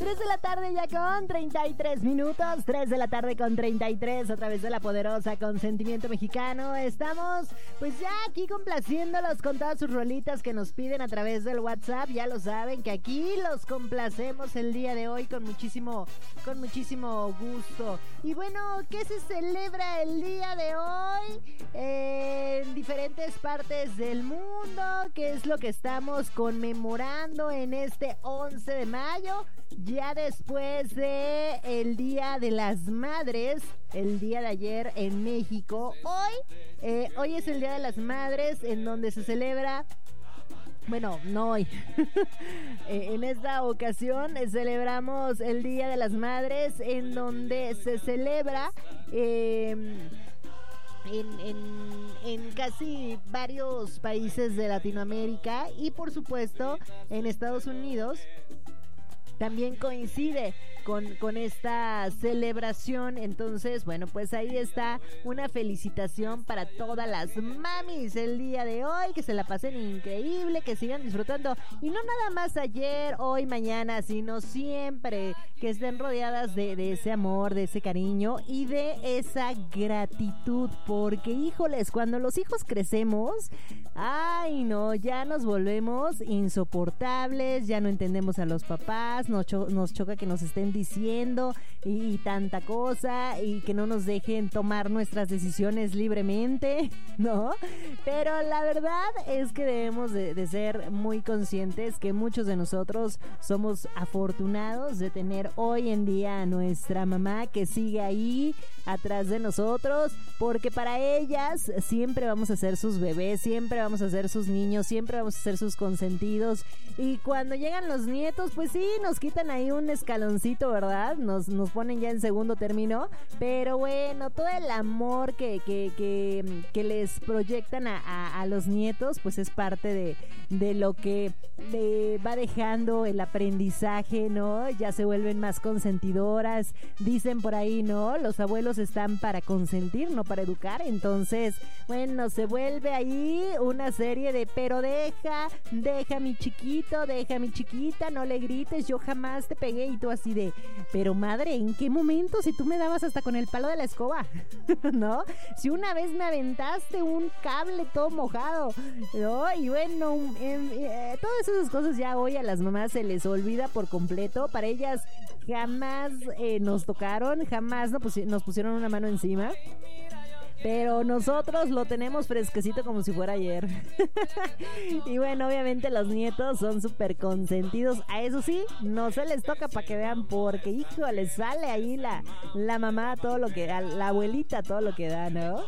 3 de la tarde ya con 33 minutos, 3 de la tarde con 33 a través de la poderosa Consentimiento Mexicano. Estamos pues ya aquí complaciéndolos con todas sus rolitas que nos piden a través del WhatsApp. Ya lo saben que aquí los complacemos el día de hoy con muchísimo gusto. Y bueno, ¿qué se celebra el día de hoy en diferentes partes del mundo? ¿Qué es lo que estamos conmemorando en este 11 de mayo? Ya después de el Día de las Madres, el día de ayer en México. Hoy es el Día de las Madres, en donde se celebra... Bueno, no hoy. En esta ocasión celebramos el Día de las Madres, en donde se celebra en casi varios países de Latinoamérica y por supuesto en Estados Unidos. También coincide con esta celebración. Entonces, bueno, pues ahí está una felicitación para todas las mamis el día de hoy. Que se la pasen increíble, que sigan disfrutando. Y no nada más ayer, hoy, mañana, sino siempre. Que estén rodeadas de ese amor, de ese cariño y de esa gratitud. Porque, híjoles, cuando los hijos crecemos, ay no, ya nos volvemos insoportables, ya no entendemos a los papás. Nos choca que nos estén diciendo y tanta cosa y que no nos dejen tomar nuestras decisiones libremente, ¿no? Pero la verdad es que debemos de ser muy conscientes que muchos de nosotros somos afortunados de tener hoy en día a nuestra mamá que sigue ahí atrás de nosotros, porque para ellas siempre vamos a ser sus bebés, siempre vamos a ser sus niños, siempre vamos a ser sus consentidos. Y cuando llegan los nietos, pues sí, nos quitan ahí un escaloncito, ¿verdad? Nos ponen ya en segundo término, pero bueno, todo el amor que les proyectan a los nietos, pues es parte de lo que va dejando el aprendizaje, ¿no? Ya se vuelven más consentidoras, dicen por ahí, ¿no? Los abuelos están para consentir, no para educar. Entonces, bueno, se vuelve ahí una serie de pero deja mi chiquito, deja mi chiquita, no le grites, yo jamás te pegué. Y tú así de, pero madre, ¿en qué momento? Si tú me dabas hasta con el palo de la escoba, ¿no? Si una vez me aventaste un cable todo mojado, ¿no? Y bueno, todas esas cosas ya hoy a las mamás se les olvida por completo. Para ellas jamás nos tocaron, jamás nos pusieron una mano encima. Pero nosotros lo tenemos fresquecito como si fuera ayer. Y bueno, obviamente los nietos son súper consentidos. A eso sí, no se les toca para que vean, porque hijo, les sale ahí la mamá todo lo que da, la abuelita todo lo que da, ¿no?